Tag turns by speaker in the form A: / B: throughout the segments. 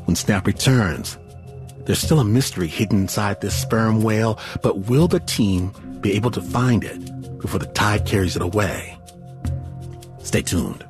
A: when Snap returns. There's still a mystery hidden inside this sperm whale, but will the team be able to find it before the tide carries it away? Stay tuned.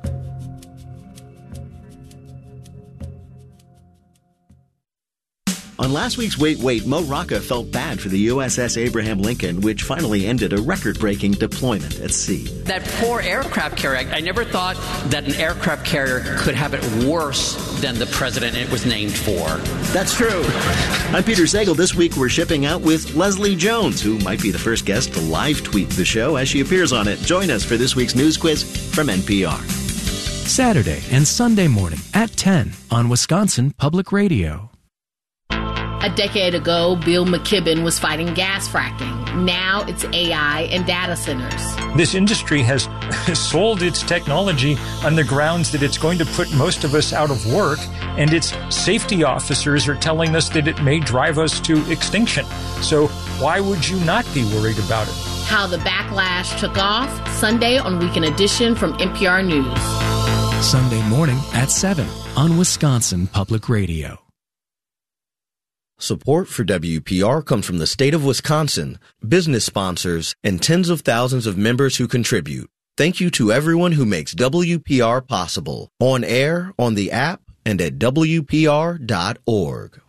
B: On last week's Wait, Wait, Mo Rocca felt bad for the USS Abraham Lincoln, which finally ended a record-breaking deployment at sea.
C: That poor aircraft carrier, I never thought that an aircraft carrier could have it worse than the president it was named for.
B: That's true. I'm Peter Sagal. This week we're shipping out with Leslie Jones, who might be the first guest to live tweet the show as she appears on it. Join us for this week's news quiz from NPR.
D: Saturday and Sunday morning at 10 on Wisconsin Public Radio.
E: A decade ago, Bill McKibben was fighting gas fracking. Now it's AI and data centers.
F: This industry has sold its technology on the grounds that it's going to put most of us out of work, and its safety officers are telling us that it may drive us to extinction. So why would you not be worried about it?
E: How the backlash took off, Sunday on Weekend Edition from NPR News.
D: Sunday morning at 7 on Wisconsin Public Radio.
G: Support for WPR comes from the state of Wisconsin, business sponsors, and tens of thousands of members who contribute. Thank you to everyone who makes WPR possible, on air, on the app, and at WPR.org.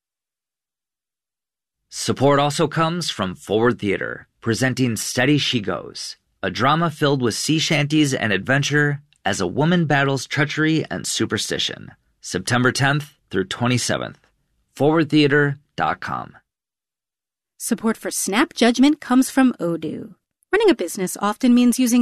H: Support also comes from Forward Theater, presenting Steady She Goes, a drama filled with sea shanties and adventure as a woman battles treachery and superstition. September 10th through 27th. ForwardTheater.com.
I: Support for Snap Judgment comes from Odoo. Running a business often means using